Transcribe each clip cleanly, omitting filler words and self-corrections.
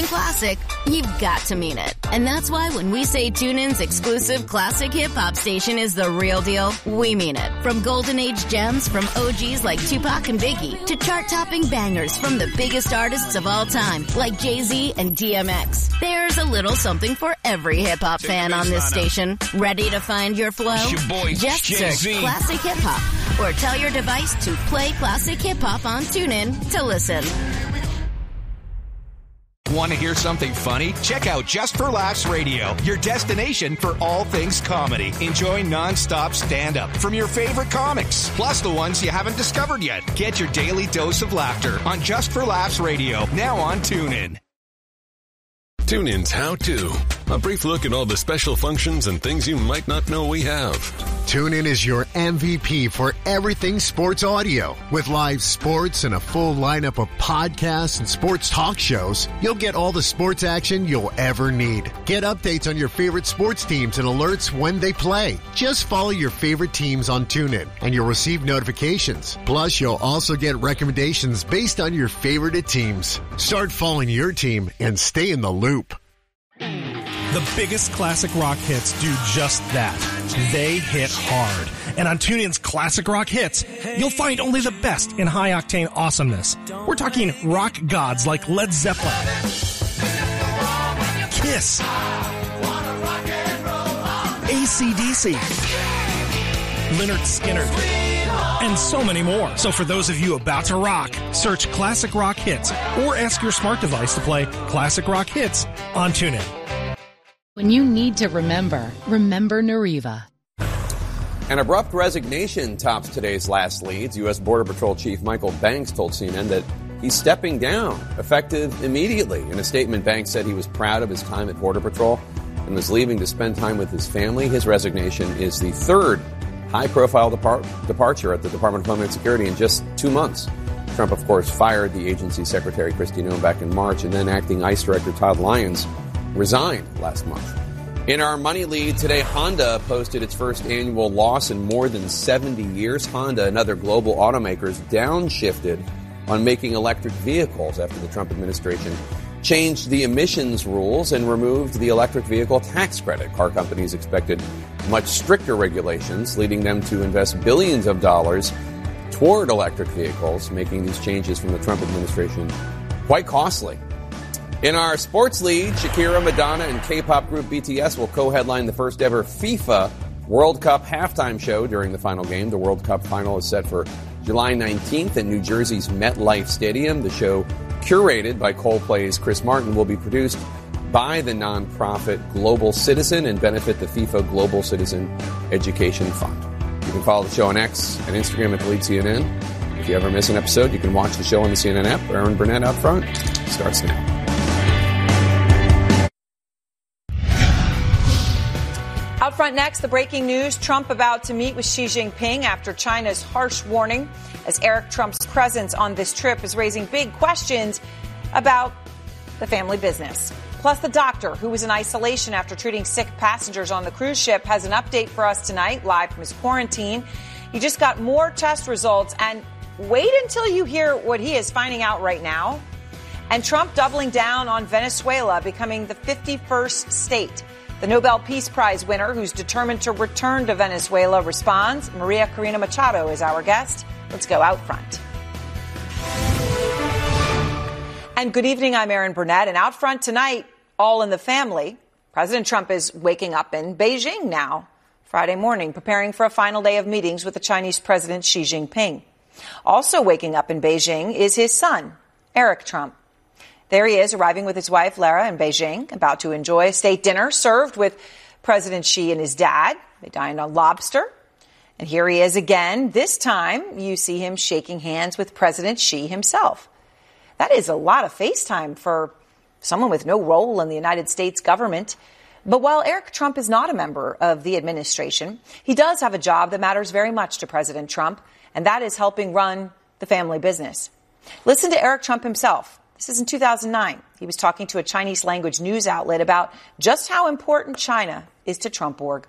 classic, you've got to mean it. And that's why when we say TuneIn's exclusive classic hip-hop station is the real deal, we mean it. From golden age gems from OGs like Tupac and Biggie to chart-topping bangers from the biggest artists of all time like Jay-Z and DMX. There's a little something for every hip-hop fan on this station. Ready to find your flow? Just search Classic Hip Hop or tell your device to play Classic Hip Hop on TuneIn to listen. Want to hear something funny? Check out Just for Laughs Radio, your destination for all things comedy. Enjoy non-stop stand-up from your favorite comics, plus the ones you haven't discovered yet. Get your daily dose of laughter on Just for Laughs Radio, now on TuneIn. TuneIn's How To. A brief look at all the special functions and things you might not know we have. TuneIn is your MVP for everything sports audio. With live sports and a full lineup of podcasts and sports talk shows, you'll get all the sports action you'll ever need. Get updates on your favorite sports teams and alerts when they play. Just follow your favorite teams on TuneIn and you'll receive notifications. Plus, you'll also get recommendations based on your favorite teams. Start following your team and stay in the loop. The biggest classic rock hits do just that. They hit hard. And on TuneIn's Classic Rock Hits, you'll find only the best in high-octane awesomeness. We're talking rock gods like Led Zeppelin, Kiss, AC/DC, Lynyrd Skynyrd, and so many more. So for those of you about to rock, search Classic Rock Hits or ask your smart device to play Classic Rock Hits on TuneIn. When you need to remember Nariva. An abrupt resignation tops today's last leads. U.S. Border Patrol Chief Michael Banks told CNN that he's stepping down, effective immediately. In a statement, Banks said he was proud of his time at Border Patrol and was leaving to spend time with his family. His resignation is the third high-profile departure at the Department of Homeland Security in just 2 months. Trump, of course, fired the agency's Secretary Kristi Noem back in March, and then acting ICE Director Todd Lyons resigned last month. In our money lead today, Honda posted its first annual loss in more than 70 years. Honda and other global automakers downshifted on making electric vehicles after the Trump administration changed the emissions rules and removed the electric vehicle tax credit. Car companies expected much stricter regulations, leading them to invest billions of dollars toward electric vehicles, making these changes from the Trump administration quite costly. In our sports lead, Shakira, Madonna, and K-pop group BTS will co-headline the first ever FIFA World Cup halftime show during the final game. The World Cup final is set for July 19th at New Jersey's MetLife Stadium. The show, curated by Coldplay's Chris Martin, will be produced by the nonprofit Global Citizen and benefit the FIFA Global Citizen Education Fund. You can follow the show on X and Instagram at TheLeadCNN. If you ever miss an episode, you can watch the show on the CNN app. Aaron Burnett Out Front starts now. Out front next, the breaking news. Trump about to meet with Xi Jinping after China's harsh warning, as Eric Trump's presence on this trip is raising big questions about the family business. Plus, the doctor who was in isolation after treating sick passengers on the cruise ship has an update for us tonight, live from his quarantine. He just got more test results, and wait until you hear what he is finding out right now. And Trump doubling down on Venezuela, becoming the 51st state. The Nobel Peace Prize winner, who's determined to return to Venezuela, responds. Maria Corina Machado is our guest. Let's go out front. And good evening, I'm Aaron Burnett. And out front tonight, all in the family, President Trump is waking up in Beijing now, Friday morning, preparing for a final day of meetings with the Chinese President Xi Jinping. Also waking up in Beijing is his son, Eric Trump. There he is, arriving with his wife, Lara, in Beijing, about to enjoy a state dinner served with President Xi and his dad. They dined on lobster. And here he is again. This time, you see him shaking hands with President Xi himself. That is a lot of FaceTime for someone with no role in the United States government. But while Eric Trump is not a member of the administration, he does have a job that matters very much to President Trump, and that is helping run the family business. Listen to Eric Trump himself. This is in 2009. He was talking to a Chinese language news outlet about just how important China is to Trump Org.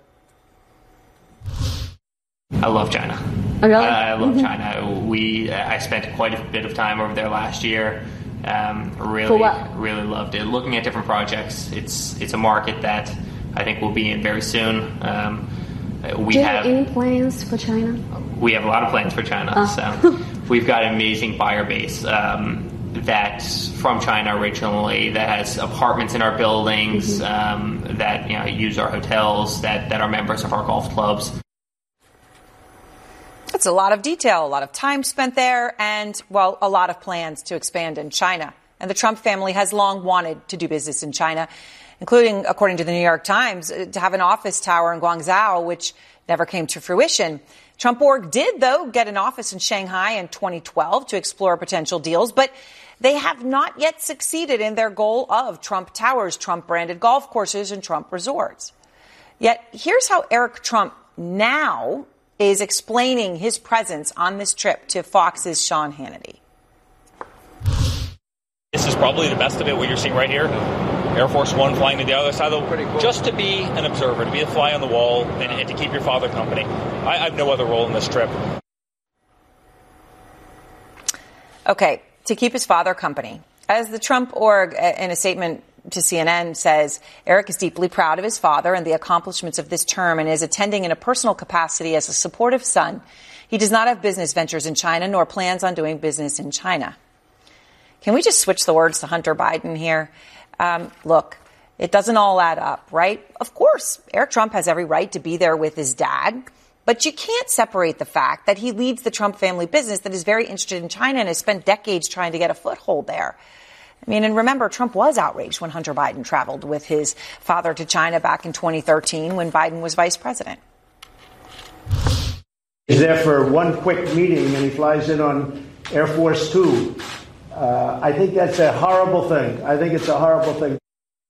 I love China. Oh, really? I love China. I spent quite a bit of time over there last year. Really loved it. Looking at different projects, it's a market that I think we'll be in very soon. Do you have any plans for China? We have a lot of plans for China. So we've got an amazing buyer base that's from China originally, that has apartments in our buildings, that use our hotels, that are members of our golf clubs. It's a lot of detail, a lot of time spent there, and, well, a lot of plans to expand in China. And the Trump family has long wanted to do business in China, including, according to the New York Times, to have an office tower in Guangzhou, which never came to fruition. Trump Org did, though, get an office in Shanghai in 2012 to explore potential deals, but they have not yet succeeded in their goal of Trump Towers, Trump-branded golf courses, and Trump resorts. Yet, here's how Eric Trump now is explaining his presence on this trip to Fox's Sean Hannity. This is probably the best of it, what you're seeing right here. Air Force One flying to the other side of the world, just to be an observer, to be a fly on the wall, and to keep your father company. I have no other role in this trip. Okay, to keep his father company. As the Trump Org, in a statement to CNN, says, Eric is deeply proud of his father and the accomplishments of this term and is attending in a personal capacity as a supportive son. He does not have business ventures in China nor plans on doing business in China. Can we just switch the words to Hunter Biden here? Look, it doesn't all add up, right? Of course, Eric Trump has every right to be there with his dad, but you can't separate the fact that he leads the Trump family business that is very interested in China and has spent decades trying to get a foothold there. I mean, and remember, Trump was outraged when Hunter Biden traveled with his father to China back in 2013 when Biden was vice president. He's there for one quick meeting and he flies in on Air Force Two. I think that's a horrible thing. I think it's a horrible thing.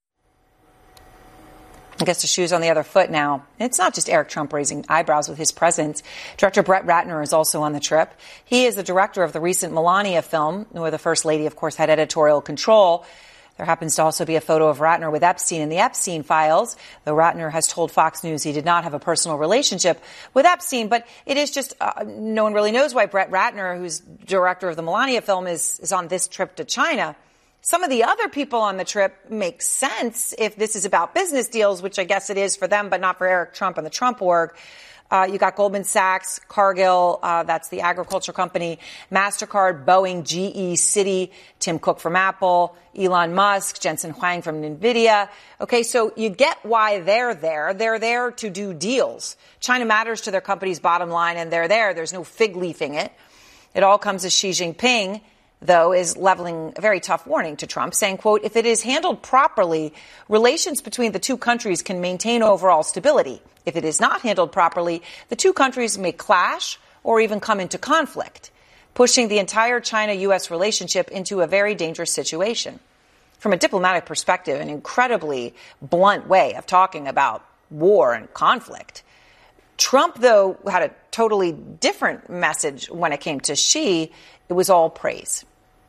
I guess the shoe's on the other foot now. It's not just Eric Trump raising eyebrows with his presence. Director Brett Ratner is also on the trip. He is the director of the recent Melania film, where the First Lady, of course, had editorial control. There happens to also be a photo of Ratner with Epstein in the Epstein files, though Ratner has told Fox News he did not have a personal relationship with Epstein. But it is just, no one really knows why Brett Ratner, who's director of the Melania film, is on this trip to China. Some of the other people on the trip make sense if this is about business deals, which I guess it is for them, but not for Eric Trump and the Trump Org. You got Goldman Sachs, Cargill, that's the agriculture company, MasterCard, Boeing, GE, Citi, Tim Cook from Apple, Elon Musk, Jensen Huang from NVIDIA. Okay, so you get why they're there. They're there to do deals. China matters to their company's bottom line, and they're there. There's no fig leafing it. It all comes as Xi Jinping, though, is leveling a very tough warning to Trump, saying, quote, if it is handled properly, relations between the two countries can maintain overall stability. If it is not handled properly, the two countries may clash or even come into conflict, pushing the entire China-U.S. relationship into a very dangerous situation. From a diplomatic perspective, an incredibly blunt way of talking about war and conflict. Trump, though, had a totally different message when it came to Xi. It was all praise.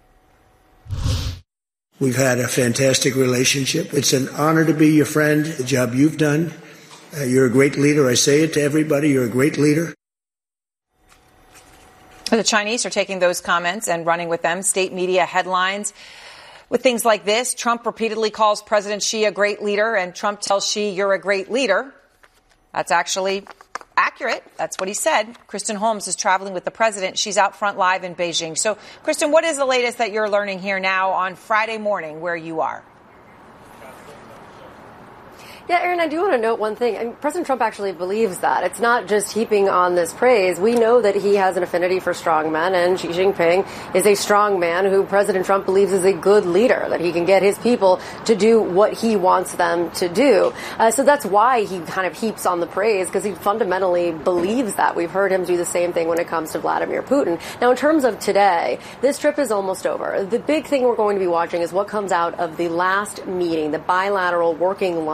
We've had a fantastic relationship. It's an honor to be your friend, the job you've done. You're a great leader. I say it to everybody. You're a great leader. The Chinese are taking those comments and running with them. State media headlines with things like this. Trump repeatedly calls President Xi a great leader, and Trump tells Xi, you're a great leader. That's actually accurate. That's what he said. Kristen Holmes is traveling with the president. She's out front live in Beijing. So, Kristen, what is the latest that you're learning here now on Friday morning where you are? Yeah, Aaron, I do want to note one thing. I mean, President Trump actually believes that. It's not just heaping on this praise. We know that he has an affinity for strong men, and Xi Jinping is a strong man who President Trump believes is a good leader, that he can get his people to do what he wants them to do. So that's why he kind of heaps on the praise, because he fundamentally believes that. We've heard him do the same thing when it comes to Vladimir Putin. Now, in terms of today, this trip is almost over. The big thing we're going to be watching is what comes out of the last meeting, the bilateral working lunch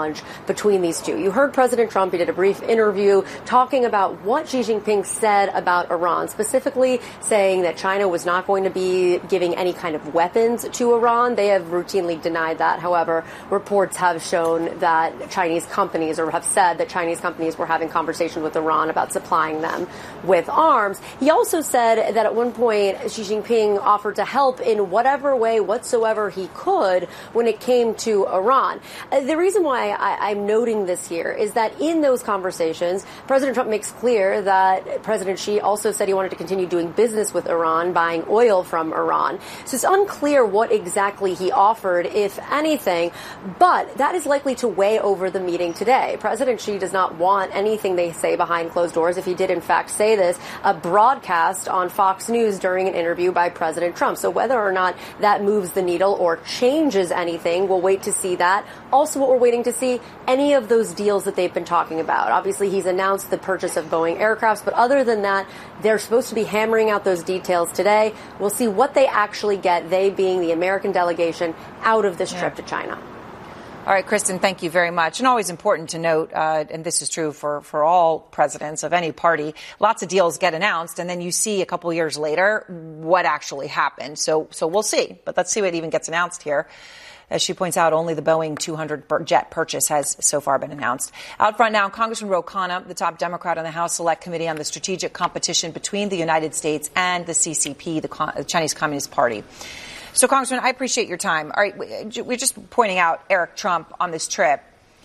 between these two. You heard President Trump, he did a brief interview talking about what Xi Jinping said about Iran, specifically saying that China was not going to be giving any kind of weapons to Iran. They have routinely denied that. However, reports have shown that Chinese companies, or have said that Chinese companies were having conversations with Iran about supplying them with arms. He also said that at one point Xi Jinping offered to help in whatever way whatsoever he could when it came to Iran. The reason why I'm noting this here is that in those conversations, President Trump makes clear that President Xi also said he wanted to continue doing business with Iran, buying oil from Iran. So it's unclear what exactly he offered, if anything, but that is likely to weigh over the meeting today. President Xi does not want anything they say behind closed doors. If he did in fact say this, a broadcast on Fox News during an interview by President Trump. So whether or not that moves the needle or changes anything, we'll wait to see that. Also, what we're waiting to see, any of those deals that they've been talking about. Obviously, he's announced the purchase of Boeing aircrafts, but other than that, they're supposed to be hammering out those details today. We'll see what they actually get, they being the American delegation, out of this trip to China. All right, Kristen, thank you very much. And always important to note, and this is true for all presidents of any party, lots of deals get announced, and then you see a couple years later what actually happened. So we'll see. But let's see what even gets announced here. As she points out, only the Boeing 200 jet purchase has so far been announced. Out front now, Congressman Ro Khanna, the top Democrat on the House Select Committee on the Strategic Competition between the United States and the CCP, the Chinese Communist Party. So, Congressman, I appreciate your time. All right, we're just pointing out Eric Trump on this trip.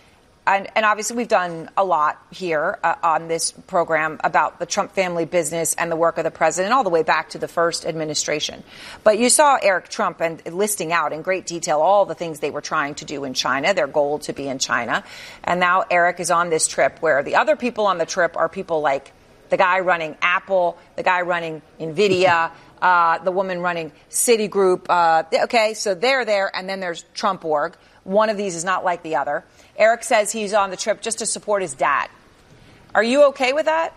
And obviously we've done a lot here on this program about the Trump family business and the work of the president all the way back to the first administration. But you saw Eric Trump and listing out in great detail all the things they were trying to do in China, their goal to be in China. And now Eric is on this trip where the other people on the trip are people like the guy running Apple, the guy running NVIDIA, the woman running Citigroup. Okay, so they're there, and then there's Trump Org. One of these is not like the other. Eric says he's on the trip just to support his dad. Are you okay with that?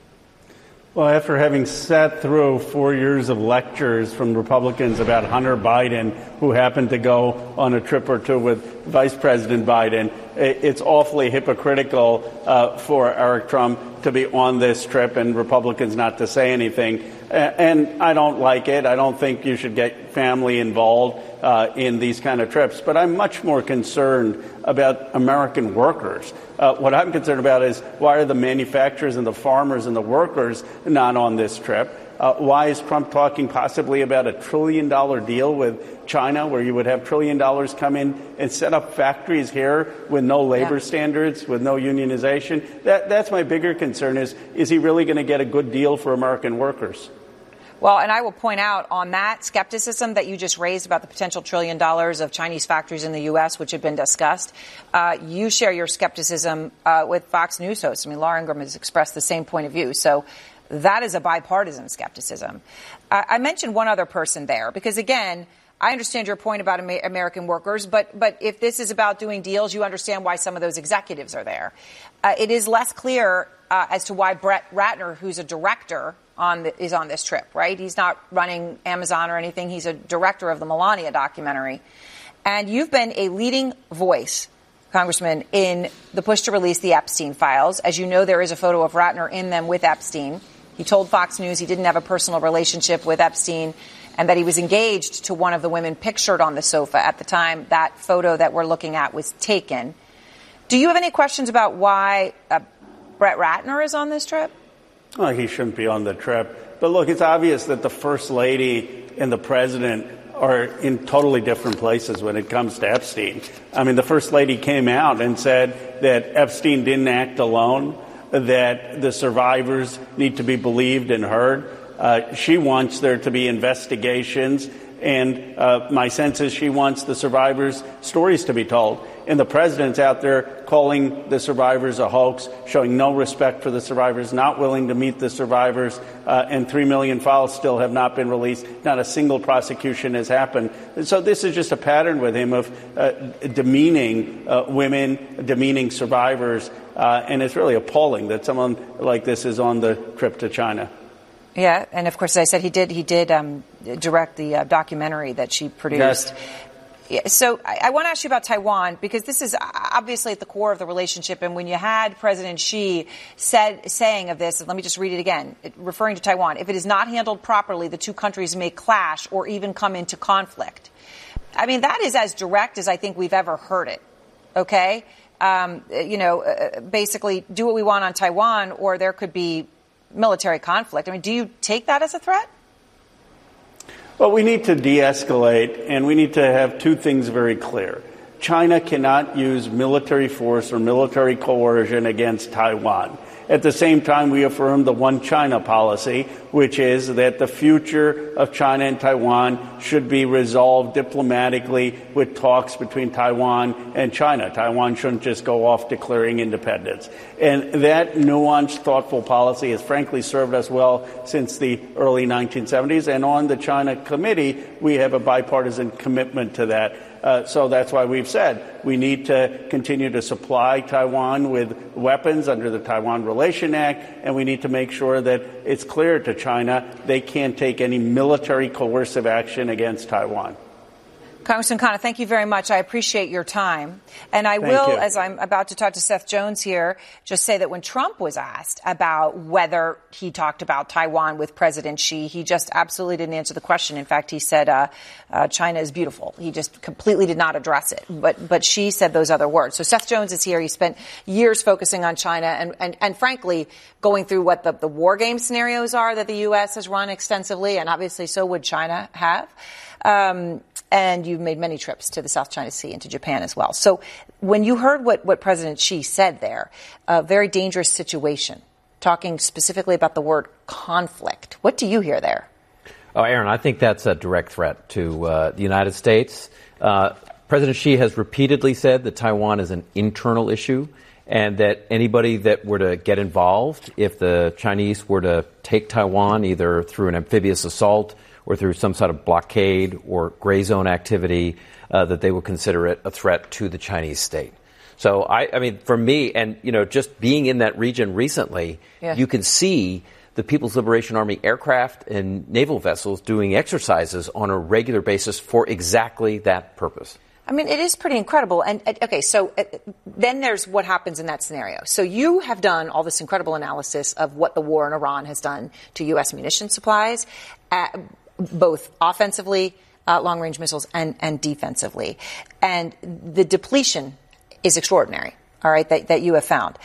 Well, after having sat through 4 years of lectures from Republicans about Hunter Biden, who happened to go on a trip or two with Vice President Biden, it's awfully hypocritical for Eric Trump to be on this trip and Republicans not to say anything. And I don't like it. I don't think you should get family involved in these kind of trips. But I'm much more concerned about American workers. What I'm concerned about is why are the manufacturers and the farmers and the workers not on this trip? Why is Trump talking possibly about $1 trillion deal with China, where you would have $1 trillion come in and set up factories here with no labor standards, with no unionization? That's my bigger concern is he really going to get a good deal for American workers? Well, and I will point out on that skepticism that you just raised about the potential $1 trillion of Chinese factories in the U.S., which have been discussed. You share your skepticism with Fox News hosts. I mean, Laura Ingraham has expressed the same point of view. So that is a bipartisan skepticism. I mentioned one other person there because, again, I understand your point about American workers, but if this is about doing deals, you understand why some of those executives are there. It is less clear as to why Brett Ratner, who's a director, is on this trip, right? He's not running Amazon or anything. He's a director of the Melania documentary. And you've been a leading voice, Congressman, in the push to release the Epstein files. As you know, there is a photo of Ratner in them with Epstein. He told Fox News he didn't have a personal relationship with Epstein and that he was engaged to one of the women pictured on the sofa at the time that photo that we're looking at was taken. Do you have any questions about why Brett Ratner is on this trip? Well, he shouldn't be on the trip. But look, it's obvious that the First Lady and the President are in totally different places when it comes to Epstein. I mean, the First Lady came out and said that Epstein didn't act alone, that the survivors need to be believed and heard. She wants there to be investigations, and my sense is she wants the survivors' stories to be told. And the president's out there calling the survivors a hoax, showing no respect for the survivors, not willing to meet the survivors, and 3 million files still have not been released. Not a single prosecution has happened. And so this is just a pattern with him of demeaning women, demeaning survivors, and it's really appalling that someone like this is on the trip to China. Yeah, and of course, as I said, he did direct the documentary that she produced. Yes. So I want to ask you about Taiwan, because this is obviously at the core of the relationship. And when you had President Xi saying of this, and let me just read it again, referring to Taiwan, if it is not handled properly, the two countries may clash or even come into conflict. I mean, that is as direct as I think we've ever heard it. OK, basically do what we want on Taiwan, or there could be military conflict. I mean, do you take that as a threat? Well, we need to de-escalate, and we need to have two things very clear. China cannot use military force or military coercion against Taiwan. At the same time, we affirm the one China policy, which is that the future of China and Taiwan should be resolved diplomatically with talks between Taiwan and China. Taiwan shouldn't just go off declaring independence. And that nuanced, thoughtful policy has frankly served us well since the early 1970s. And on the China Committee, we have a bipartisan commitment to that. So that's why we've said we need to continue to supply Taiwan with weapons under the Taiwan Relation Act, and we need to make sure that it's clear to China they can't take any military coercive action against Taiwan. Congressman Khanna, thank you very much. I appreciate your time. And I will, as I'm about to talk to Seth Jones here, just say that when Trump was asked about whether he talked about Taiwan with President Xi, he just absolutely didn't answer the question. In fact, he said China is beautiful. He just completely did not address it. But Xi said those other words. So Seth Jones is here. He spent years focusing on China and frankly, going through what the war game scenarios are that the U.S. has run extensively, and obviously so would China have. And you've made many trips to the South China Sea and to Japan as well. So when you heard what President Xi said there, a very dangerous situation, talking specifically about the word conflict, what do you hear there? Oh, Aaron, I think that's a direct threat to the United States. President Xi has repeatedly said that Taiwan is an internal issue and that anybody that were to get involved, if the Chinese were to take Taiwan either through an amphibious assault or through some sort of blockade or gray zone activity, that they would consider it a threat to the Chinese state. So, I mean, for me, and, just being in that region recently, you can see the People's Liberation Army aircraft and naval vessels doing exercises on a regular basis for exactly that purpose. I mean, it is pretty incredible. And, okay, so then there's what happens in that scenario. So you have done all this incredible analysis of what the war in Iran has done to U.S. munition supplies, both offensively, long-range missiles, and defensively. And the depletion is extraordinary, all right, that you have found.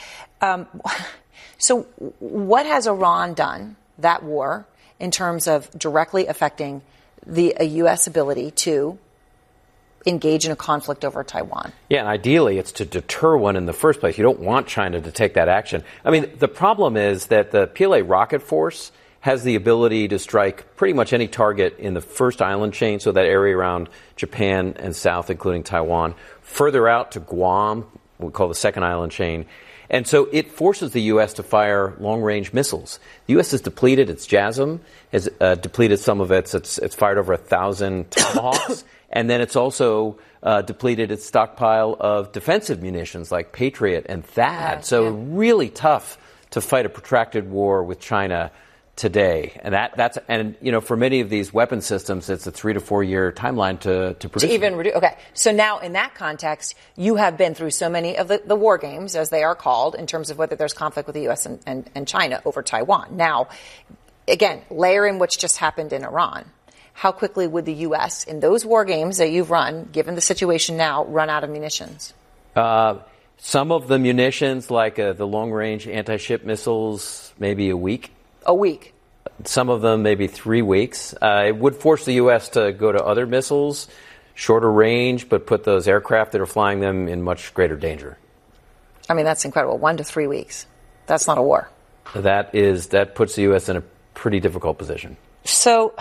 So what has Iran done, that war, in terms of directly affecting a U.S. ability to engage in a conflict over Taiwan? Yeah, and ideally it's to deter one in the first place. You don't want China to take that action. I mean, the problem is that the PLA rocket force has the ability to strike pretty much any target in the first island chain, so that area around Japan and south, including Taiwan, further out to Guam, we call the second island chain. And so it forces the U.S. to fire long-range missiles. The U.S. has depleted its JASSM, has depleted some of it's fired over 1,000 Tomahawks, and then it's also depleted its stockpile of defensive munitions like Patriot and THAAD. So really tough to fight a protracted war with China today. And that's for many of these weapon systems, it's a 3 to 4 year timeline to produce. To even reduce. Okay. So now in that context, you have been through so many of the war games, as they are called, in terms of whether there's conflict with the U.S. and China over Taiwan. Now, again, layer in what's just happened in Iran. How quickly would the U.S., in those war games that you've run, given the situation now, run out of munitions? Some of the munitions, like the long-range anti-ship missiles, maybe a week. A week. Some of them maybe 3 weeks. It would force the U.S. to go to other missiles, shorter range, but put those aircraft that are flying them in much greater danger. I mean, that's incredible. 1 to 3 weeks. That's not a war. That puts the U.S. in a pretty difficult position. So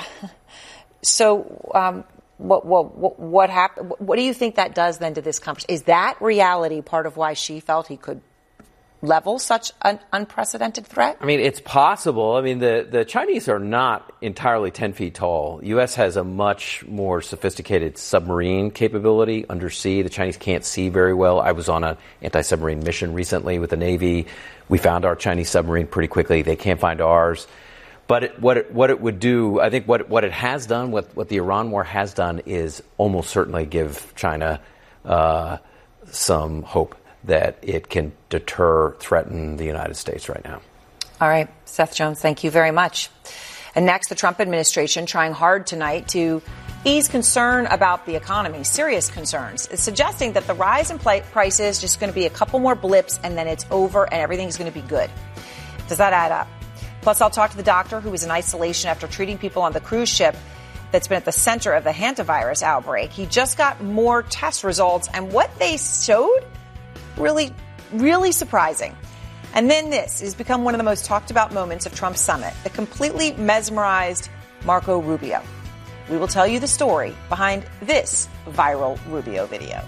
what happened? What do you think that does then to this conversation? Is that reality part of why she felt he could level such an unprecedented threat? I mean, it's possible. I mean, the Chinese are not entirely 10 feet tall. The U.S. has a much more sophisticated submarine capability undersea. The Chinese can't see very well. I was on an anti-submarine mission recently with the Navy. We found our Chinese submarine pretty quickly. They can't find ours. But what it would do, I think what it has done, what the Iran war has done, is almost certainly give China some hope that it can threaten the United States right now. All right, Seth Jones, thank you very much. And next, the Trump administration trying hard tonight to ease concern about the economy, serious concerns. It's suggesting that the rise in prices is just going to be a couple more blips and then it's over and everything's going to be good. Does that add up? Plus, I'll talk to the doctor who was in isolation after treating people on the cruise ship that's been at the center of the hantavirus outbreak. He just got more test results, and what they showed, really, really surprising. And then this has become one of the most talked about moments of Trump's summit, the completely mesmerized Marco Rubio. We will tell you the story behind this viral Rubio video.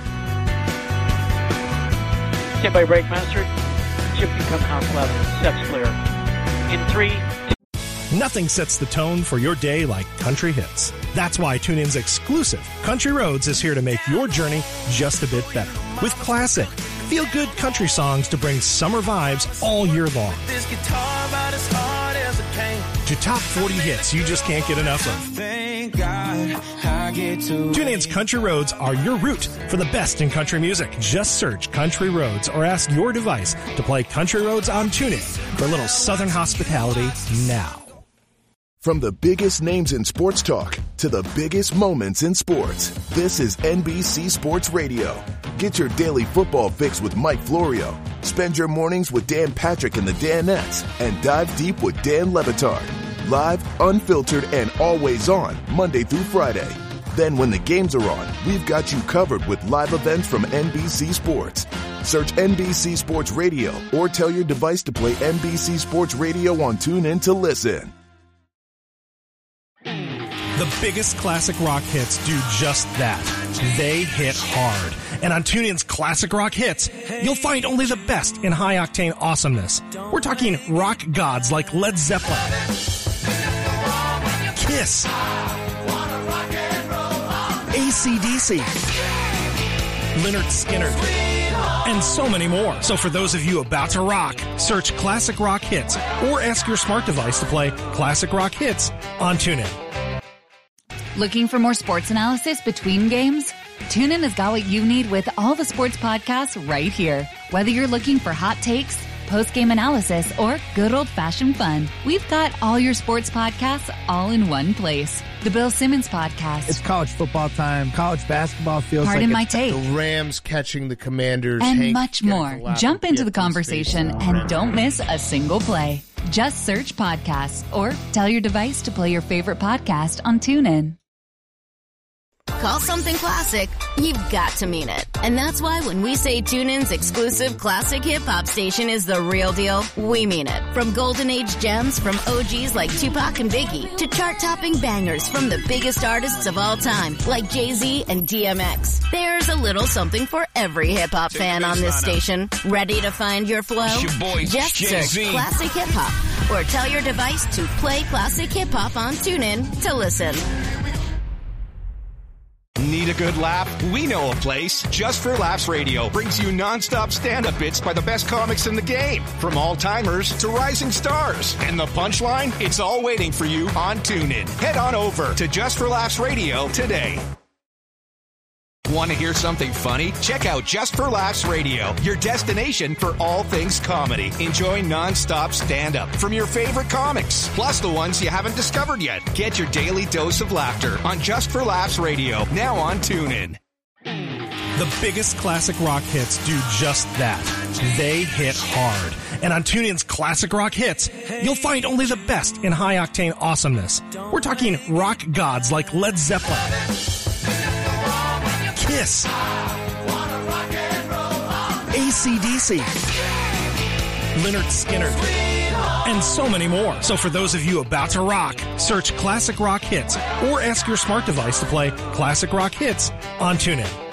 Stand by, brake master. Chip become house level. Steps clear. In 3. Nothing sets the tone for your day like country hits. That's why TuneIn's exclusive Country Roads is here to make your journey just a bit better. With classic, feel-good country songs to bring summer vibes all year long. This guitar about as hard as it came. To top 40 hits you just can't get enough of. Thank God I get to. TuneIn's Country Roads are your route for the best in country music. Just search Country Roads or ask your device to play Country Roads on TuneIn for a little Southern hospitality now. From the biggest names in sports talk to the biggest moments in sports, this is NBC Sports Radio. Get your daily football fix with Mike Florio. Spend your mornings with Dan Patrick and the Danettes, and dive deep with Dan Le Batard. Live, unfiltered, and always on, Monday through Friday. Then when the games are on, we've got you covered with live events from NBC Sports. Search NBC Sports Radio or tell your device to play NBC Sports Radio on TuneIn to listen. The biggest classic rock hits do just that. They hit hard. And on TuneIn's Classic Rock Hits, you'll find only the best in high-octane awesomeness. We're talking rock gods like Led Zeppelin, Kiss, AC/DC, Lynyrd Skynyrd, and so many more. So for those of you about to rock, search Classic Rock Hits or ask your smart device to play Classic Rock Hits on TuneIn. Looking for more sports analysis between games? TuneIn has got what you need with all the sports podcasts right here. Whether you're looking for hot takes, post-game analysis, or good old-fashioned fun, we've got all your sports podcasts all in one place. The Bill Simmons Podcast. It's college football time. College basketball feels Pardon my it's take. The Rams catching the Commanders. And much more. Jump into the conversation and don't miss a single play. Just search podcasts or tell your device to play your favorite podcast on TuneIn. Call something classic, you've got to mean it. And that's why when we say TuneIn's exclusive classic hip-hop station is the real deal, we mean it. From golden age gems from OGs like Tupac and Biggie to chart-topping bangers from the biggest artists of all time like Jay-Z and DMX. There's a little something for every hip-hop fan on this station. Ready to find your flow? Just search Classic Hip-Hop or tell your device to play Classic Hip-Hop on TuneIn to listen. Need a good laugh? We know a place. Just for Laughs Radio brings you nonstop stand-up bits by the best comics in the game. From all-timers to rising stars. And the punchline? It's all waiting for you on TuneIn. Head on over to Just for Laughs Radio today. Want to hear something funny? Check out Just for Laughs Radio, your destination for all things comedy. Enjoy nonstop stand-up from your favorite comics, plus the ones you haven't discovered yet. Get your daily dose of laughter on Just for Laughs Radio, now on TuneIn. The biggest classic rock hits do just that. They hit hard. And on TuneIn's Classic Rock Hits, you'll find only the best in high-octane awesomeness. We're talking rock gods like Led Zeppelin, Kiss, AC/DC, Lynyrd Skynyrd, and so many more. So for those of you about to rock, search Classic Rock Hits or ask your smart device to play Classic Rock Hits on TuneIn.